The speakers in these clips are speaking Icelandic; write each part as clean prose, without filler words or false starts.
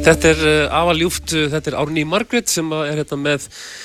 Þetta afar ljúft, þetta Árný Margrét sem hérna með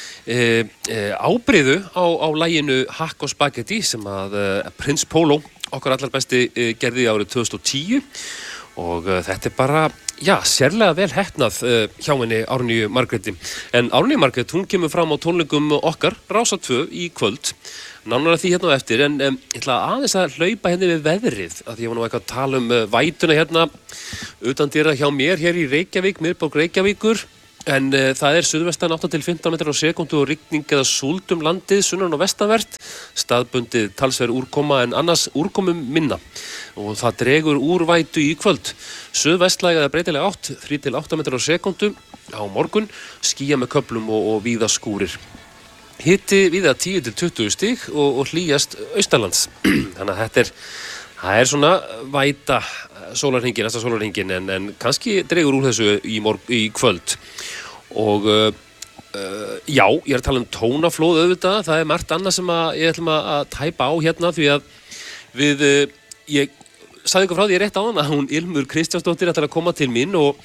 ábreiðu á laginu Hakk og Spagetti sem Prins Polo, okkar allar besti, gerði árið 2010 og þetta bara, sérlega vel heppnað hjá henni Árný Margréti. En Árný Margrét, hún kemur fram á tónleikum okkar, Rásar 2 í kvöld. Nánar því hérna á eftir, en ég ætla aðeins að hlaupa henni við veðrið, að ég var nú eitthvað að tala vætuna hérna utan dyra hjá mér hér í Reykjavík, miðborg Reykjavíkur, en það suðvestan 8 til 15 metrar á sekúndu og rigning eða súld landið, sunnan og vestanvert, staðbundið talsverð úrkoma en annars úrkomum minna og það dregur úr vætu í kvöld. Suðvestlæg eða breytileg átt, 3 til 8 metrar á sekúndu á morgun, skýja með köflum og víða skúrir. Hiti víða 10 til 20 stig og hlýjast austanlands. Þannig að það svona væta sólarhringin, næsta sólarhringin, en kannski dregur úr þessu í kvöld. Og ég að tala tónaflóð auðvitað, það margt annað sem ég ætlum að tæpa á hérna því að ég sagði ykkur frá því rétt áðan að hún Ilmur Kristjánsdóttir ætlar að koma til mín og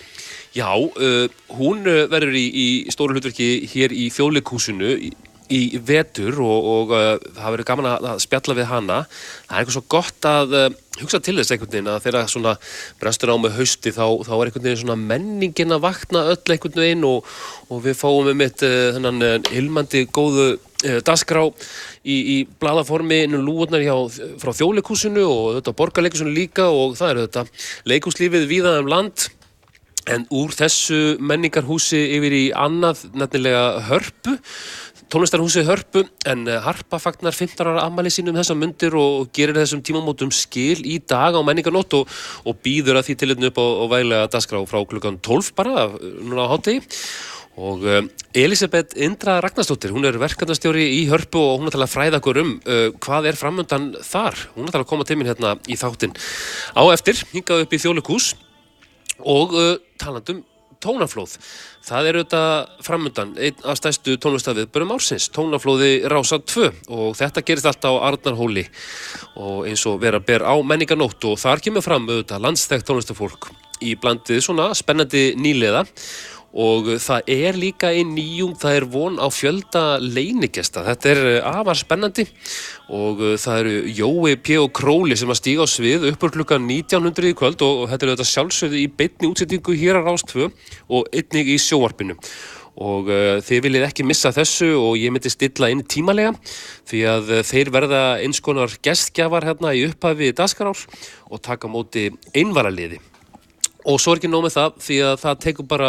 hún verður í stóru hlutverki hér í Þjóðleikhúsinu í vetur og það verður gaman að spjalla við hana. Það eitthvað svo gott að hugsa til þess einhvern veginn að þegar svona brestur á með hausti þá einhvern veginn svona menningin að vakna öll einhvern veginn og við fáum þennan ilmandi góðu dagskrá í blaðaformi lúurnar frá Þjóðleikhúsinu og þetta Borgarleikhúsinu líka og það þetta leikhúslífið víða land. En úr þessu menningarhúsi yfir í annað, nefnilega Hörpu, tónlistarhúsi Hörpu, en Harpa fagnar 15 ára afmæli sínu þessar mundir og gerir þessum tímamótum skil í dag á menningarnótt og býður að því tilefni upp á veglega dagskrá frá klukkan 12 bara, núna á hádegi. Og Elisabeth Indra Ragnarsdóttir, hún verkefnastjóri í Hörpu og hún ætlar að fræða okkur hvað framundan þar. Hún ætlar að koma til mín hérna í þáttinn á eftir, hingað upp í Þjóðleikhús og talandum tónaflóð. Það þetta framundan, einn af stærstu tónlistarviðburðum ársins, tónaflóði Rásar 2 og þetta gerist allt á Arnarhóli og eins og vera ber á menningarnótt og þar kemur fram landsþekkt tónlistarfólk í blandið svona spennandi nýliða og það líka í nýjung, það von á fjölda leinigesta. Þetta afar spennandi og það Jói P. og Króli sem að stíga á svið uppur klukkan 1900 í kvöld og þetta þetta sjálfsögðu í beinni útsetningu hér á Rás 2 og einnig í sjónvarpinu. Og þið viljið ekki missa þessu og ég myndi stilla inn tímalega því að þeir verða eins konar gestgjafar hérna í upphafi dagskrár og taka á móti einvaraliði. Og svo ekki nóg með það því að það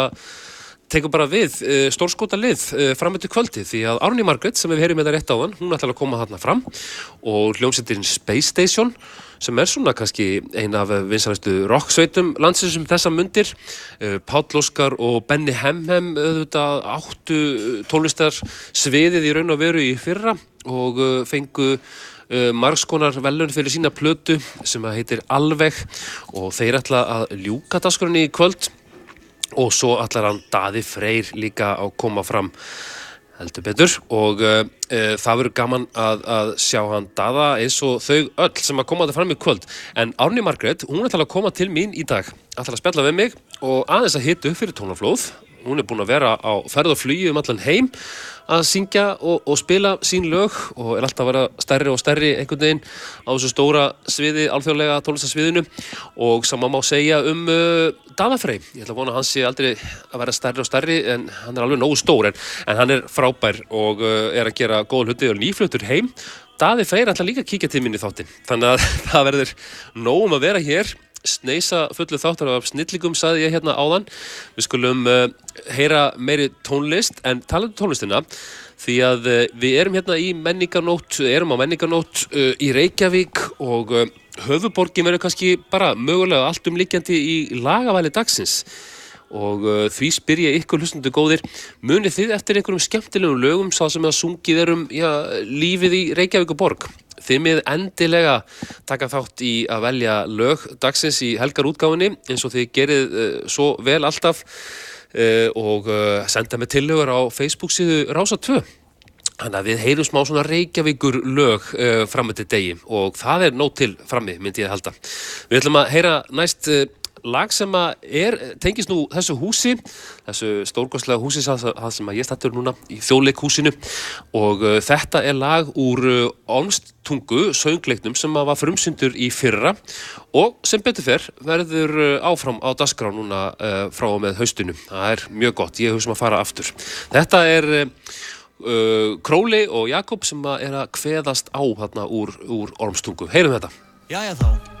tekur bara við stórskotalið fram eftir kvöldi því að Árný Margrét sem við heyrum þetta rétt áðan, hún ætlar að koma þarna fram og hljómsveitin Space Station sem svona kannski ein af vinsælustu rocksveitum landsins þessa mundir. Páll Óskar og Benny Hemhem auðvitað áttu tónlistar sviðið í raun og veru í fyrra og fengu margskonar verðlaun fyrir sína plötu sem heitir Alveg og þeir ætla að ljúka dagskránni í kvöld og svo ætlar hann Daði Freyr líka að koma fram heldur betur og það verður gaman að sjá hann Daða eins og þau öll sem að koma þetta fram í kvöld. En Árný Margrét, hún ætlar að koma til mín í dag, ætlar að spjalla við mig og aðeins að hita upp fyrir tónaflóð. Hún búin að vera á ferð og flugi allan heim að syngja og spila sín lög og alltaf að vera stærri og stærri einhvern veginn á þessu stóra sviði, alþjóðlega tónlistarsviðinu og sama má segja Daða Frey. Ég ætla að vona að hann sé aldrei að vera stærri og stærri en hann alveg nógu stór en hann frábær og að gera góða hluti og nýfluttur heim. Daði Freyr ætla líka að kíkja til mín í þáttinn. Þannig að það verður nóg að vera hér. Sneisa fullu þáttar af snillingum sagði ég hérna áðan. Við skulum heyra meiri tónlist en talandi tónlistina því að við hérna í menningarnótt, á menningarnótt í Reykjavík og höfuðborgin verður kannski bara mögulega alltumlíkjandi í lagavali dagsins og því spyr ég ykkur hlustendur góðir, munið þið eftir einhverjum skemmtilegum lögum sá sem að sungið lífið í Reykjavíkurborg? Þið með endilega taka þátt í að velja lög dagsins í helgarútgáfunni eins og þið gerið svo vel alltaf og senda mig tillögur á Facebook síðu Rásar 2. Þannig að við heyrum smá svona Reykjavíkur lög fram eftir degi og það nóg til frammi myndi ég halda. Við ætlum að heyra næst lag sem tengist nú þessu húsi, þessu stórkostlega húsi það sem ég stattur núna í Þjóðleikhúsinu og þetta lag úr Ormstungu söngleiknum sem var frumsýndur í fyrra og sem betur fer verður áfram á dagskrá núna frá og með haustinu. Það mjög gott, ég hugsa að fara aftur. Þetta Króli og Jakob sem að kveðast á þarna úr Ormstungu. Heyrum þetta. Jæja þá.